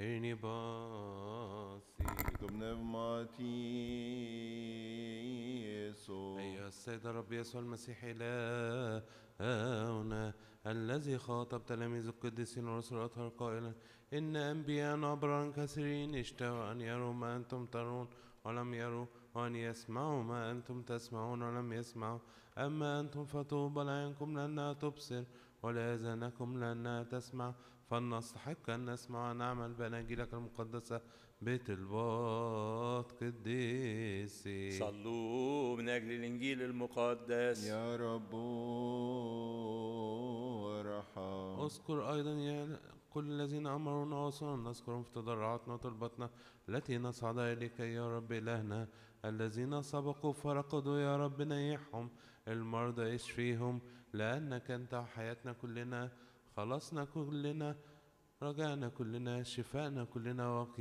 Hörni basi. Το πνεύμα Ιησού. أيها السيد الرب يسوع المسيح إلهنا الذي خاطب تلاميذ القديسين والرسل الأطهار قائلا إن أنبياء أبرارا كثيرين اشتهوا أن يروا ما أنتم ترون ولم يروا وأن يسمعوا ما أنتم تسمعون ولم يسمعوا أما أنتم فطوبى لعينكم لأنها تبصر ولآذانكم لأنها تسمع فلنستحق أن نسمع ونعمل بأناجيلك المقدسة بطلبات قديسي. صلوا من أجل الإنجيل المقدس. يا رب ارحم. اذكر أيضا يا كل الذين أمرونا وصلنا نذكرهم في تضرعاتنا وطلباتنا التي نصعد إليك يا رب إلهنا. الذين سبقوا فرقدوا يا رب نيحهم، المرضى اشفيهم، لأنك أنت حياتنا كلنا، خلصنا كلنا، رجعنا كلنا، شفاءنا كلنا،